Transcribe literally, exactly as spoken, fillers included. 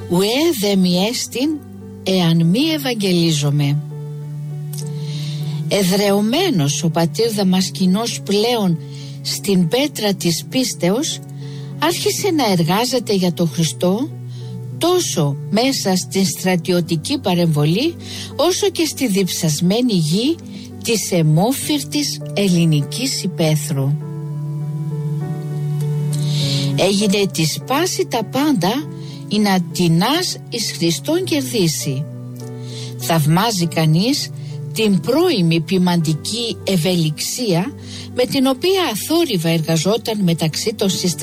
ουέ δε μη έστιν εάν μη ευαγγελίζομαι. Εδρεωμένος ο πατήρ Δαμασκηνός πλέον στην πέτρα της πίστεως, άρχισε να εργάζεται για τον Χριστό τόσο μέσα στην στρατιωτική παρεμβολή όσο και στη διψασμένη γη της αιμόφυρτης ελληνικής υπαίθρου. Έγινε της πάση τα πάντα ή να τεινάς εις Χριστόν κερδίσει. Θαυμάζει κανείς την πρώιμη ποιμαντική ευελιξία με την οποία αθόρυβα εργαζόταν μεταξύ των συστρατών